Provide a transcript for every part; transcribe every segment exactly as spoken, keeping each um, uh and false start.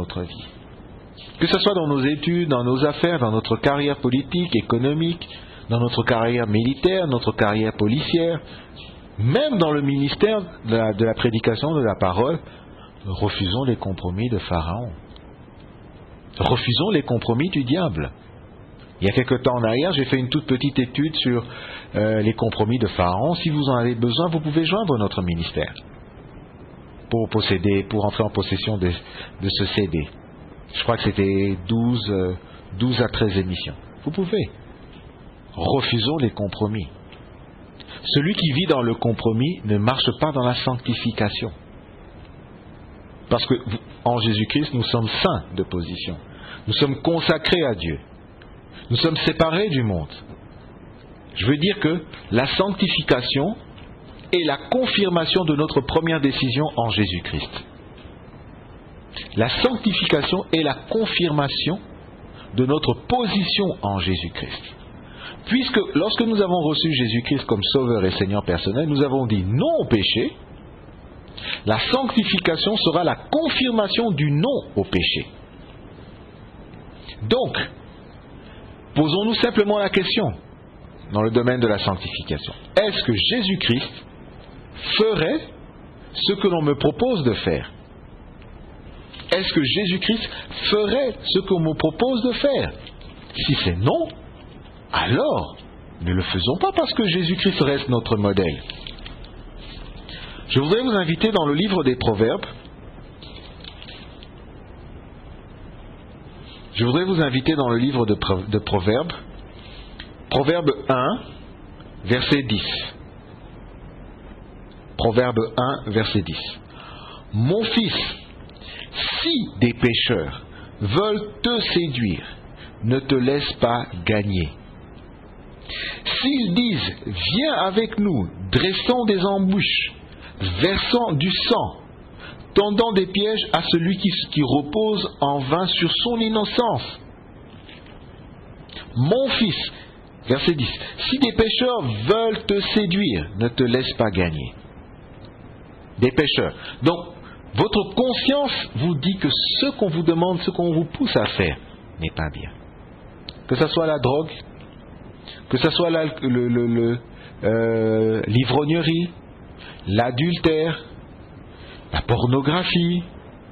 notre vie. Que ce soit dans nos études, dans nos affaires, dans notre carrière politique, économique, dans notre carrière militaire, notre carrière policière, même dans le ministère de la, de la prédication de la parole, refusons les compromis de Pharaon. Refusons les compromis du diable. Il y a quelque temps en arrière, j'ai fait une toute petite étude sur euh, les compromis de Pharaon. Si vous en avez besoin, vous pouvez joindre notre ministère pour posséder, pour entrer en possession de, de ce C D. Je crois que c'était douze, euh, douze à treize émissions. Vous pouvez. Refusons les compromis. Celui qui vit dans le compromis ne marche pas dans la sanctification. Parce que en Jésus-Christ, nous sommes saints de position. Nous sommes consacrés à Dieu. Nous sommes séparés du monde. Je veux dire que la sanctification est la confirmation de notre première décision en Jésus-Christ. La sanctification est la confirmation de notre position en Jésus-Christ. Puisque lorsque nous avons reçu Jésus-Christ comme Sauveur et Seigneur personnel, nous avons dit non au péché, la sanctification sera la confirmation du non au péché. Donc, posons-nous simplement la question dans le domaine de la sanctification. Est-ce que Jésus-Christ ferait ce que l'on me propose de faire? Est-ce que Jésus-Christ ferait ce qu'on me propose de faire? Si c'est non, alors ne le faisons pas parce que Jésus-Christ reste notre modèle. Je voudrais vous inviter dans le livre des Proverbes. Je voudrais vous inviter dans le livre de, de Proverbes. Proverbe un, verset dix. Proverbe un, verset dix. Mon fils, si des pécheurs veulent te séduire, ne te laisse pas gagner. S'ils disent, viens avec nous, dressons des embûches, versant du sang, tendant des pièges à celui qui, qui repose en vain sur son innocence. Mon fils, verset dix, si des pécheurs veulent te séduire, ne te laisse pas gagner. Des pécheurs. Donc, votre conscience vous dit que ce qu'on vous demande, ce qu'on vous pousse à faire, n'est pas bien. Que ce soit la drogue, que ce soit la, le, le, le, euh, l'ivrognerie, l'adultère, la pornographie,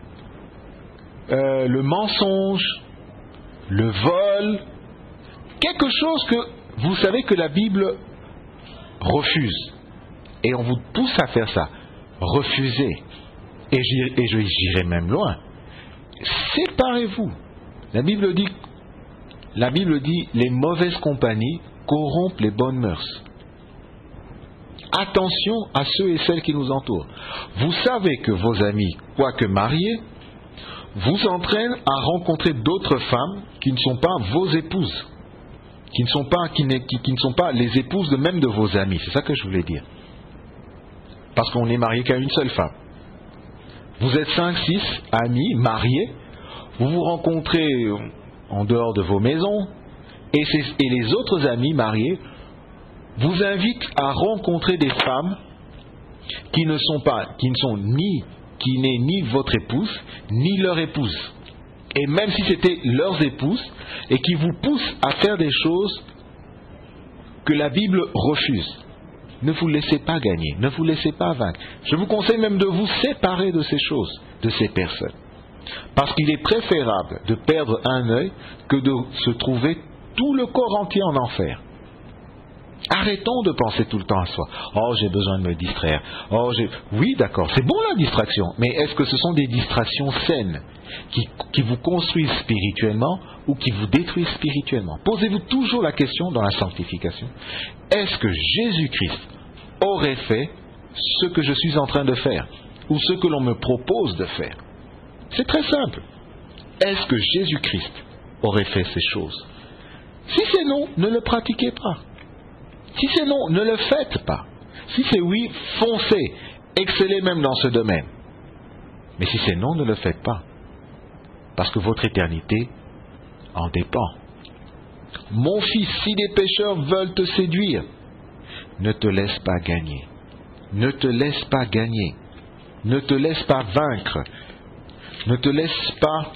euh, le mensonge, le vol, quelque chose que vous savez que la Bible refuse. Et on vous pousse à faire ça. Refusez. Et, j'irai, et je j'irai même loin. Séparez-vous. La Bible dit, la Bible dit, les mauvaises compagnies corrompent les bonnes mœurs. Attention à ceux et celles qui nous entourent. Vous savez que vos amis, quoique mariés, vous entraînent à rencontrer d'autres femmes qui ne sont pas vos épouses, qui ne sont pas, qui ne, qui, qui ne sont pas les épouses de même de vos amis. C'est ça que je voulais dire. Parce qu'on n'est marié qu'à une seule femme. Vous êtes cinq, six amis mariés, vous vous rencontrez en dehors de vos maisons, et, et les autres amis mariés vous invitent à rencontrer des femmes qui ne sont pas, qui ne sont ni, qui n'est ni votre épouse, ni leur épouse. Et même si c'était leurs épouses, et qui vous poussent à faire des choses que la Bible refuse. Ne vous laissez pas gagner, ne vous laissez pas vaincre. Je vous conseille même de vous séparer de ces choses, de ces personnes. Parce qu'il est préférable de perdre un œil que de se trouver tout le corps entier en enfer. Arrêtons de penser tout le temps à soi. Oh, j'ai besoin de me distraire. Oh, j'ai... Oui, d'accord, c'est bon la distraction. Mais est-ce que ce sont des distractions saines qui, qui vous construisent spirituellement ou qui vous détruisent spirituellement? Posez-vous toujours la question dans la sanctification. Est-ce que Jésus-Christ aurait fait ce que je suis en train de faire ou ce que l'on me propose de faire? C'est très simple. Est-ce que Jésus-Christ aurait fait ces choses? Si c'est non, ne le pratiquez pas. Si c'est non, ne le faites pas. Si c'est oui, foncez, excellez même dans ce domaine. Mais si c'est non, ne le faites pas. Parce que votre éternité en dépend. Mon fils, si des pécheurs veulent te séduire, ne te laisse pas gagner. Ne te laisse pas gagner. Ne te laisse pas vaincre. Ne te laisse pas